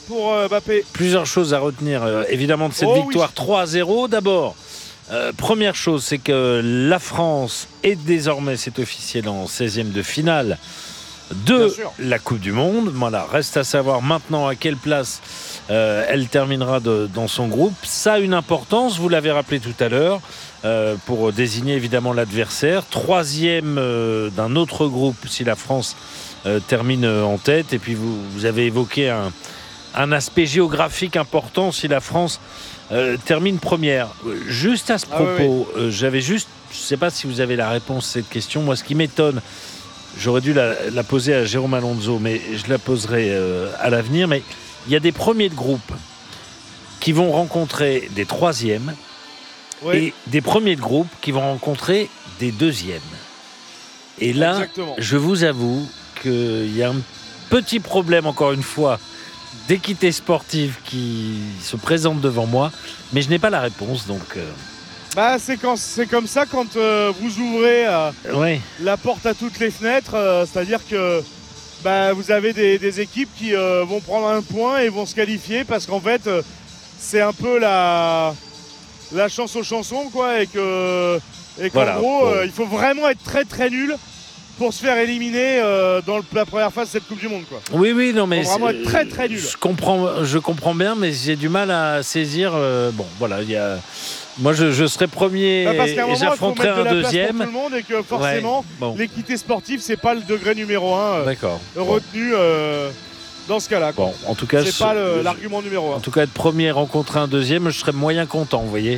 pour Mbappé. Plusieurs choses à retenir, évidemment, de cette victoire 3-0. D'abord, première chose, c'est que la France est désormais, c'est officiel, en 16e de finale de la Coupe du Monde. Voilà, reste à savoir maintenant à quelle place elle terminera dans son groupe. Ça a une importance, vous l'avez rappelé tout à l'heure, pour désigner évidemment l'adversaire. Troisième d'un autre groupe si la France termine en tête. Et puis vous avez évoqué un aspect géographique important si la France termine première. Juste à ce propos, j'avais juste, je ne sais pas si vous avez la réponse à cette question, moi ce qui m'étonne, j'aurais dû la poser à Jérôme Alonso, mais je la poserai à l'avenir, mais il y a des premiers de groupe qui vont rencontrer des troisièmes et des premiers de groupe qui vont rencontrer des deuxièmes. Et là, je vous avoue qu'il y a un petit problème, encore une fois, d'équité sportive qui se présente devant moi, mais je n'ai pas la réponse, donc... c'est comme ça quand vous ouvrez la porte à toutes les fenêtres, c'est-à-dire que vous avez des équipes qui vont prendre un point et vont se qualifier parce qu'en fait, c'est un peu la chance aux chansons, quoi, et qu'en gros, il faut vraiment être très très nul pour se faire éliminer dans la première phase de cette Coupe du Monde, quoi. Oui, non, mais faut vraiment être très très nul. Je comprends bien, mais j'ai du mal à saisir. Moi, je serai premier et j'affronterai un deuxième. Pour tout le monde et que forcément, l'équité sportive, c'est pas le degré numéro 1 retenu dans ce cas-là. Bon, en tout cas, c'est pas l'argument numéro 1. En tout cas, être premier, rencontrer un deuxième, je serais moyen content, vous voyez.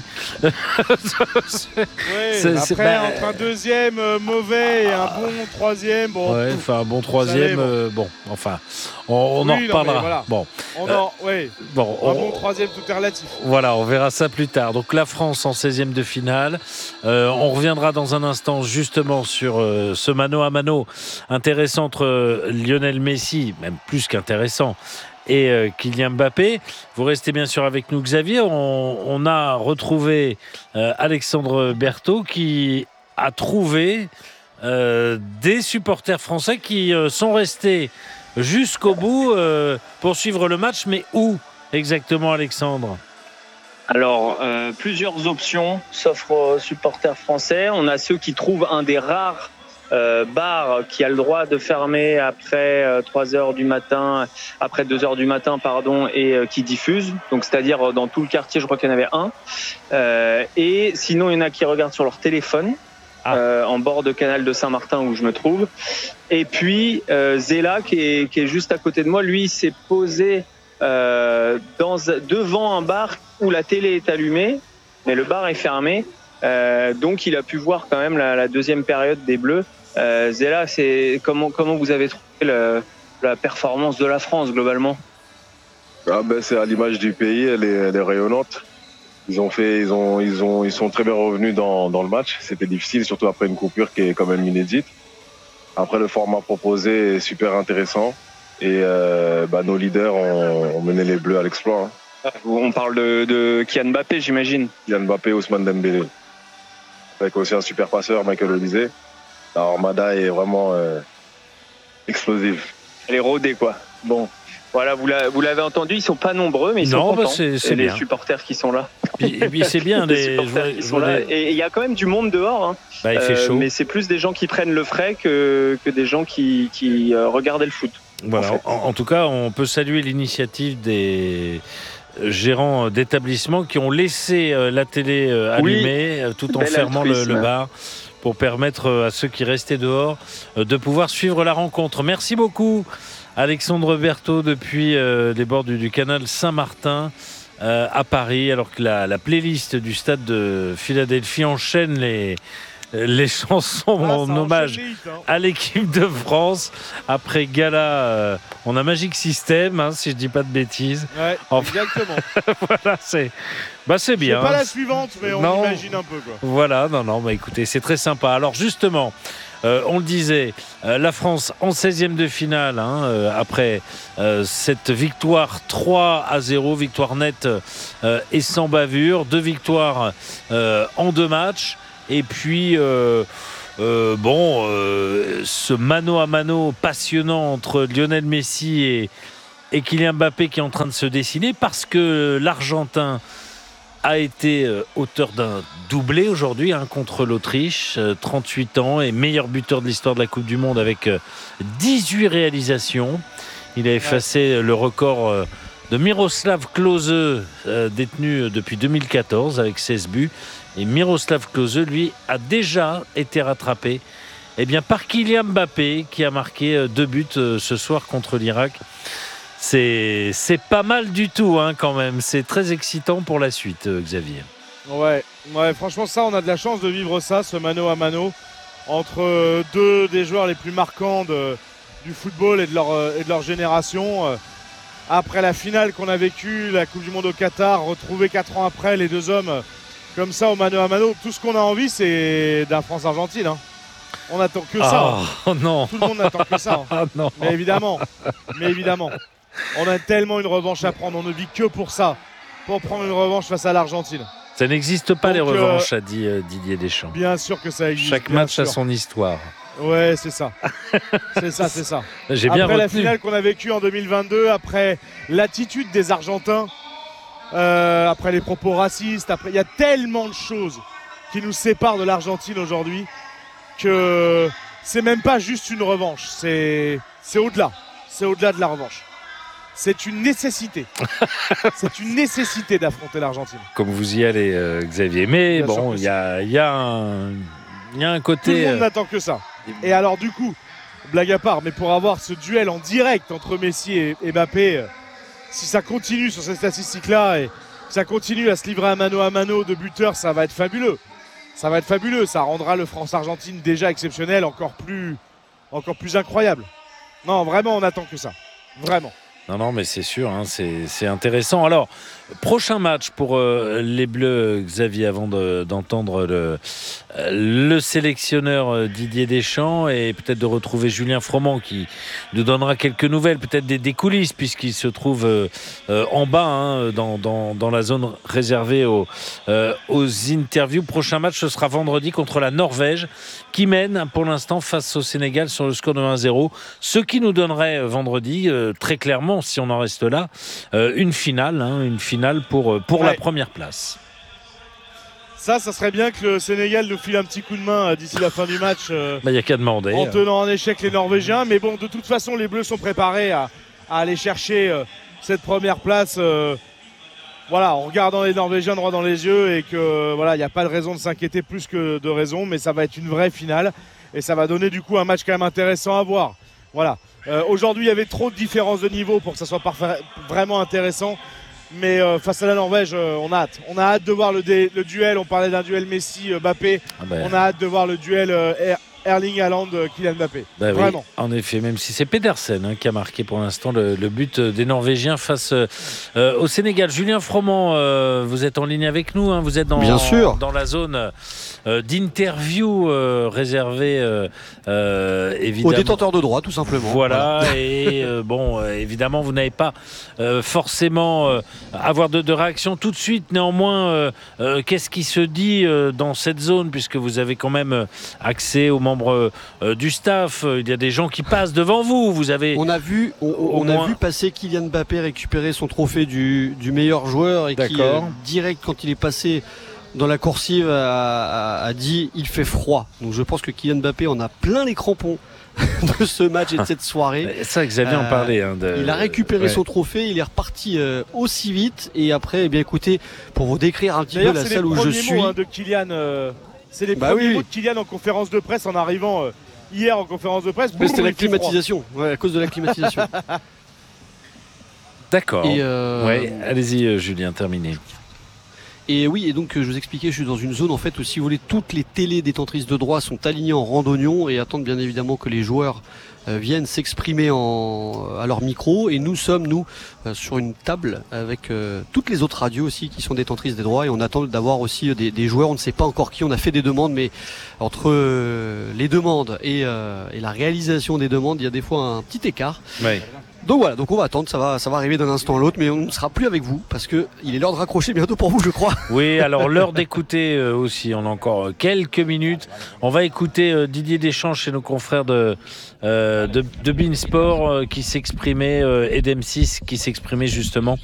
Après, entre un deuxième mauvais et un bon troisième, un bon troisième, on en reparlera. Voilà. Un bon troisième, tout est relatif. Voilà, on verra ça plus tard. Donc la France en 16e de finale. On reviendra dans un instant justement sur ce mano à mano intéressant entre Lionel Messi, même plus qu'intéressant, et Kylian Mbappé. Vous restez bien sûr avec nous, Xavier. On a retrouvé Alexandre Berthaud qui a trouvé des supporters français qui sont restés jusqu'au bout pour suivre le match. Mais où exactement, Alexandre ? Alors, plusieurs options s'offrent aux supporters français. On a ceux qui trouvent un des rares bar qui a le droit de fermer après 3 heures du matin, après 2 heures du matin, et qui diffuse. Donc, c'est-à-dire dans tout le quartier, je crois qu'il y en avait un. Et sinon, il y en a qui regardent sur leur téléphone, en bord de canal de Saint-Martin où je me trouve. Et puis, Zela, qui est juste à côté de moi, lui, il s'est posé devant un bar où la télé est allumée, mais le bar est fermé. Donc il a pu voir quand même la deuxième période des Bleus. Zela, c'est comment vous avez trouvé la performance de la France globalement ? C'est à l'image du pays, elle est rayonnante. Ils sont très bien revenus dans le match. C'était difficile, surtout après une coupure qui est quand même inédite. Après, le format proposé est super intéressant et nos leaders ont mené les Bleus à l'exploit. On parle de Kylian Mbappé, j'imagine. Kylian Mbappé, Ousmane Dembélé. Avec aussi un super passeur, Michael Olise. La Armada est vraiment explosive. Elle est rodée, quoi. Bon, voilà, vous l'avez entendu, ils sont pas nombreux, mais ils sont contents. C'est les bien. supporters qui sont là. Et puis c'est bien. Les supporters qui sont là. Et il y a quand même du monde dehors. Il fait chaud. Mais c'est plus des gens qui prennent le frais que des gens qui regardaient le foot. Voilà. En tout cas, on peut saluer l'initiative des gérants d'établissements qui ont laissé la télé allumée tout en fermant le bar pour permettre à ceux qui restaient dehors de pouvoir suivre la rencontre. Merci beaucoup Alexandre Berthaud depuis les bords du canal Saint-Martin à Paris, alors que la playlist du stade de Philadelphie enchaîne les chansons en hommage à l'équipe de France. Après Gala, on a Magic System, si je dis pas de bêtises. Ouais, exactement. Voilà, c'est bien. C'est pas la suivante, mais on imagine un peu, quoi. Voilà, écoutez, c'est très sympa. Alors justement, on le disait, la France en 16e de finale, après cette victoire 3-0, victoire nette et sans bavure, 2 victoires en 2 matchs. Et puis, ce mano à mano passionnant entre Lionel Messi et Kylian Mbappé qui est en train de se dessiner parce que l'Argentin a été auteur d'un doublé aujourd'hui contre l'Autriche, 38 ans et meilleur buteur de l'histoire de la Coupe du Monde avec 18 réalisations. Il a effacé le record de Miroslav Klose, détenu depuis 2014 avec 16 buts. Et Miroslav Klose, lui, a déjà été rattrapé par Kylian Mbappé qui a marqué 2 buts ce soir contre l'Irak. C'est pas mal du tout quand même. C'est très excitant pour la suite, Xavier. Ouais, franchement ça, on a de la chance de vivre ça, ce mano à mano entre deux des joueurs les plus marquants du football et de leur génération. Après la finale qu'on a vécue, la Coupe du Monde au Qatar, retrouver 4 ans après les deux hommes comme ça au mano à mano, tout ce qu'on a envie c'est d'un France-Argentine. On n'attend que ça. Oh non. Tout le monde n'attend que ça. Non. Mais évidemment. On a tellement une revanche à prendre. On ne vit que pour ça. Pour prendre une revanche face à l'Argentine. Ça n'existe pas. Donc, les revanches, a dit Didier Deschamps. Bien sûr que ça existe. Chaque match a son histoire. Ouais, c'est ça. c'est ça. J'ai bien après retenu. La finale qu'on a vécue en 2022, après l'attitude des Argentins, après les propos racistes, il y a tellement de choses qui nous séparent de l'Argentine aujourd'hui que c'est même pas juste une revanche. C'est au-delà. C'est au-delà de la revanche. C'est une nécessité. C'est une nécessité d'affronter l'Argentine. Comme vous y allez, Xavier. Mais bien bon, il y a un côté... Tout le monde n'attend que ça. Et alors du coup, blague à part, mais pour avoir ce duel en direct entre Messi et Mbappé, si ça continue sur ces statistiques-là et ça continue à se livrer à mano de buteurs, ça va être fabuleux. Ça va être fabuleux. Ça rendra le France-Argentine déjà exceptionnel, encore plus incroyable. Non, vraiment, on n'attend que ça. Vraiment. Non, mais c'est sûr, c'est intéressant. Alors, prochain match pour les Bleus, Xavier, avant d'entendre le sélectionneur Didier Deschamps et peut-être de retrouver Julien Froment qui nous donnera quelques nouvelles, peut-être des coulisses, puisqu'il se trouve en bas, dans la zone réservée aux interviews. Prochain match, ce sera vendredi contre la Norvège, qui mène pour l'instant face au Sénégal sur le score de 1-0. Ce qui nous donnerait vendredi, très clairement, si on en reste là, une finale pour la première place. Ça serait bien que le Sénégal nous file un petit coup de main d'ici la fin du match. Il n'y a qu'à demander. En tenant en échec les Norvégiens. Mais bon, de toute façon, les Bleus sont préparés à aller chercher cette première place. En regardant les Norvégiens droit dans les yeux et que il n'y a pas de raison de s'inquiéter plus que de raison. Mais ça va être une vraie finale et ça va donner du coup un match quand même intéressant à voir. Voilà. Aujourd'hui, il y avait trop de différences de niveau pour que ça soit vraiment intéressant. Mais face à la Norvège, on a hâte. On a hâte de voir le duel. On parlait d'un duel Messi-Mbappé. On a hâte de voir le duel Erling Haaland, Kylian Mbappé. Vraiment. Oui, en effet, même si c'est Pedersen qui a marqué pour l'instant le but des Norvégiens face au Sénégal. Julien Froment, vous êtes en ligne avec nous. Vous êtes dans la zone d'interview réservée évidemment aux détenteurs de droit, tout simplement. Voilà. Et évidemment, vous n'avez pas forcément avoir de réaction tout de suite. Néanmoins, qu'est-ce qui se dit dans cette zone, puisque vous avez quand même accès aux membres du staff, il y a des gens qui passent devant vous. On a vu passer Kylian Mbappé récupérer son trophée du meilleur joueur et qui direct quand il est passé dans la coursive a dit il fait froid. Donc je pense que Kylian Mbappé en a plein les crampons de ce match et de cette soirée. Ça, Xavier en parlait. Il a récupéré son trophée, il est reparti aussi vite et après, écoutez, pour vous décrire un petit peu la salle où je suis. De Kylian, c'est les premiers mots de Kylian en conférence de presse en arrivant hier en conférence de presse. C'était la climatisation, à cause de la climatisation. D'accord. Allez-y, Julien, terminez. Et oui, et donc je vous expliquais, je suis dans une zone en fait où, si vous voulez, toutes les télés détentrices de droits sont alignées en randonnion et attendent bien évidemment que les joueurs viennent s'exprimer à leur micro. Et nous sommes, sur une table avec toutes les autres radios aussi qui sont détentrices des droits, et on attend d'avoir aussi des joueurs. On ne sait pas encore qui, on a fait des demandes, mais entre les demandes et la réalisation des demandes, il y a des fois un petit écart. Ouais. Donc voilà, donc on va attendre, ça va arriver d'un instant à l'autre, mais on ne sera plus avec vous parce que il est l'heure de raccrocher bientôt pour vous, je crois. Oui, alors l'heure d'écouter aussi, on a encore quelques minutes. On va écouter Didier Deschamps chez nos confrères de Beansport qui s'exprimait, et d'M6 qui s'exprimait justement